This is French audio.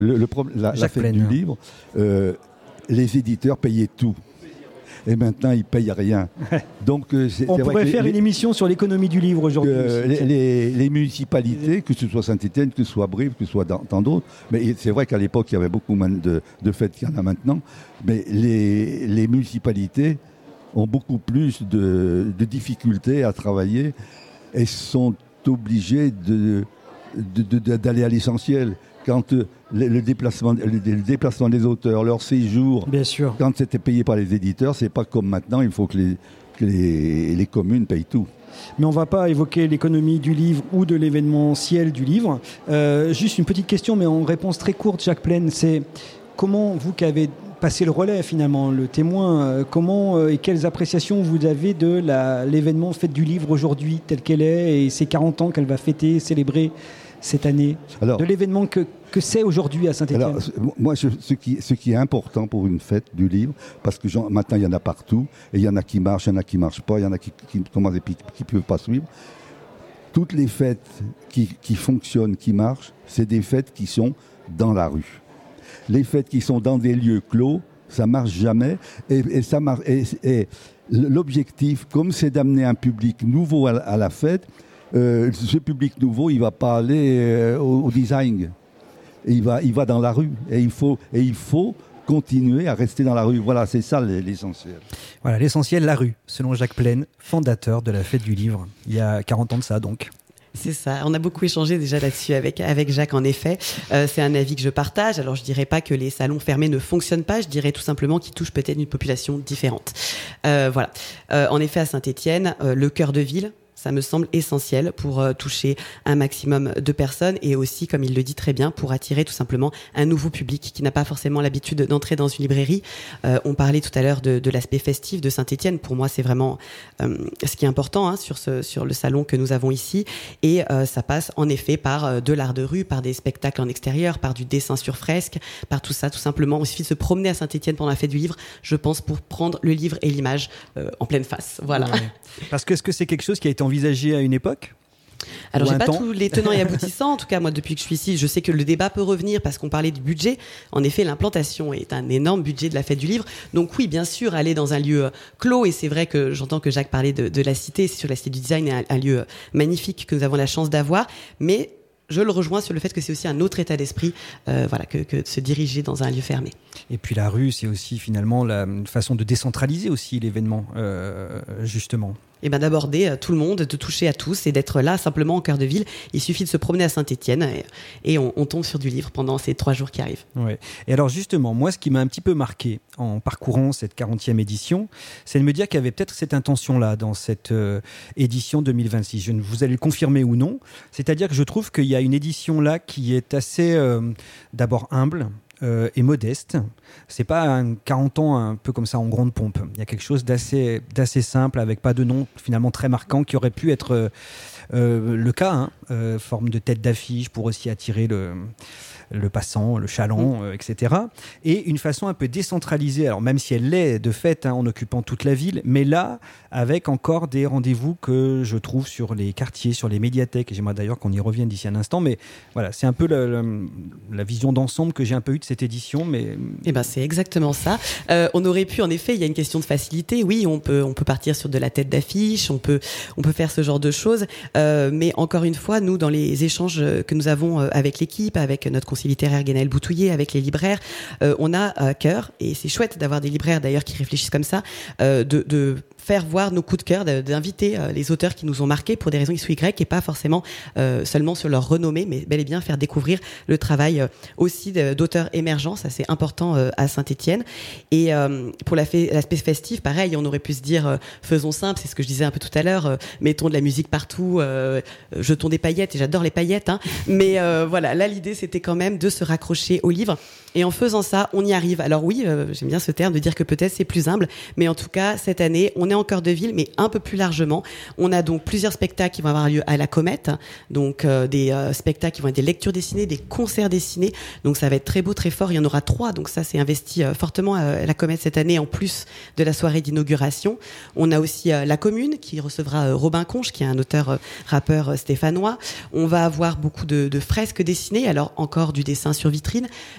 La fête du livre, les éditeurs payaient tout. Et maintenant, ils ne payent rien. Donc, on pourrait faire une émission sur l'économie du livre aujourd'hui. Les municipalités, que ce soit Saint-Étienne, que ce soit Brive, que ce soit tant d'autres, mais c'est vrai qu'à l'époque, il y avait beaucoup moins de fêtes qu'il y en a maintenant, mais les municipalités ont beaucoup plus de difficultés à travailler et sont obligées d'aller à l'essentiel. Quand le déplacement des auteurs, leur séjour, bien sûr, quand c'était payé par les éditeurs, c'est pas comme maintenant, il faut que les communes payent tout. Mais on ne va pas évoquer l'économie du livre ou de l'événementiel du livre. Juste une petite question, mais en réponse très courte, Jacques Plaine, c'est comment, vous qui avez passé le relais finalement, le témoin, comment et quelles appréciations vous avez de l'événement Fête du livre aujourd'hui, tel qu'elle est, et ces 40 ans qu'elle va fêter, célébrer cette année, de l'événement que c'est aujourd'hui à Saint-Étienne? Alors, moi, ce qui est important pour une fête du livre, parce que maintenant, il y en a partout, et il y en a qui marchent, il y en a qui ne marchent pas, il y en a qui commencent et qui ne peuvent pas suivre. Toutes les fêtes qui fonctionnent, qui marchent, c'est des fêtes qui sont dans la rue. Les fêtes qui sont dans des lieux clos, ça ne marche jamais, et ça marche. Et l'objectif, comme c'est d'amener un public nouveau à la fête, ce public nouveau, il ne va pas aller au design. Il va dans la rue. Et il faut continuer à rester dans la rue. Voilà, c'est ça l'essentiel. Voilà, l'essentiel, la rue, selon Jacques Plaine, fondateur de la Fête du Livre. Il y a 40 ans de ça, donc. C'est ça. On a beaucoup échangé déjà là-dessus avec Jacques, en effet. C'est un avis que je partage. Alors, je dirais pas que les salons fermés ne fonctionnent pas. Je dirais tout simplement qu'ils touchent peut-être une population différente. Voilà. En effet, à Saint-Étienne, le cœur de ville, ça me semble essentiel pour toucher un maximum de personnes et aussi, comme il le dit très bien, pour attirer tout simplement un nouveau public qui n'a pas forcément l'habitude d'entrer dans une librairie. On parlait tout à l'heure de l'aspect festif de Saint-Étienne. Pour moi, c'est vraiment ce qui est important sur le salon que nous avons ici. Et ça passe en effet par de l'art de rue, par des spectacles en extérieur, par du dessin sur fresque, par tout ça, tout simplement. Il suffit de se promener à Saint-Étienne pendant la fête du livre, je pense, pour prendre le livre et l'image en pleine face. Voilà. Ouais. Parce que est-ce que c'est quelque chose qui a été envisagé à une époque? Alors, j'ai pas tous les tenants et aboutissants. En tout cas, moi, depuis que je suis ici, je sais que le débat peut revenir parce qu'on parlait du budget. En effet, l'implantation est un énorme budget de la Fête du Livre. Donc oui, bien sûr, aller dans un lieu clos. Et c'est vrai que j'entends que Jacques parlait de la Cité. C'est sur la Cité du Design, un lieu magnifique que nous avons la chance d'avoir. Mais je le rejoins sur le fait que c'est aussi un autre état d'esprit que de se diriger dans un lieu fermé. Et puis la rue, c'est aussi finalement une façon de décentraliser aussi l'événement, justement. Et d'aborder tout le monde, de toucher à tous et d'être là simplement au cœur de ville. Il suffit de se promener à Saint-Étienne et on tombe sur du livre pendant ces 3 jours qui arrivent. Ouais. Et alors justement, moi, ce qui m'a un petit peu marqué en parcourant cette 40e édition, c'est de me dire qu'il y avait peut-être cette intention-là dans cette édition 2026. Vous allez le confirmer ou non. C'est-à-dire que je trouve qu'il y a une édition là qui est assez d'abord humble, et modeste. C'est pas un 40 ans un peu comme ça en grande pompe. Il y a quelque chose d'assez simple, avec pas de nom finalement très marquant, qui aurait pu être le cas, forme de tête d'affiche pour aussi attirer le passant, le chaland, etc. Et une façon un peu décentralisée, alors même si elle l'est de fait, en occupant toute la ville, mais là, avec encore des rendez-vous que je trouve sur les quartiers, sur les médiathèques, et j'aimerais d'ailleurs qu'on y revienne d'ici un instant, mais voilà, c'est un peu la vision d'ensemble que j'ai un peu eue de cette édition. Mais... c'est exactement ça. On aurait pu, en effet, il y a une question de facilité, oui, on peut partir sur de la tête d'affiche, on peut faire ce genre de choses, mais encore une fois, nous, dans les échanges que nous avons avec l'équipe, avec notre conseiller littéraire Guénaël Boutouillet, avec les libraires, on a à cœur, et c'est chouette d'avoir des libraires d'ailleurs qui réfléchissent comme ça, de faire voir nos coups de cœur, d'inviter les auteurs qui nous ont marqués pour des raisons X ou Y, et pas forcément seulement sur leur renommée, mais bel et bien faire découvrir le travail aussi d'auteurs émergents. Ça, c'est important à Saint-Étienne. Et pour l'aspect festif, pareil, on aurait pu se dire faisons simple, c'est ce que je disais un peu tout à l'heure, mettons de la musique partout, jetons des paillettes, et j'adore les paillettes, mais voilà, là l'idée c'était quand même de se raccrocher au livre, et en faisant ça on y arrive. Alors oui, j'aime bien ce terme de dire que peut-être c'est plus humble, mais en tout cas cette année on est en cœur de ville, mais un peu plus largement. On a donc plusieurs spectacles qui vont avoir lieu à la Comète, donc des spectacles qui vont être des lectures dessinées, des concerts dessinés, donc ça va être très beau, très fort. Il y en aura 3, donc ça c'est investi fortement à la Comète cette année, en plus de la soirée d'inauguration. On a aussi la Commune qui recevra Robin Conche, qui est un auteur rappeur stéphanois. On va avoir beaucoup de fresques dessinées, alors encore du dessin sur vitrine,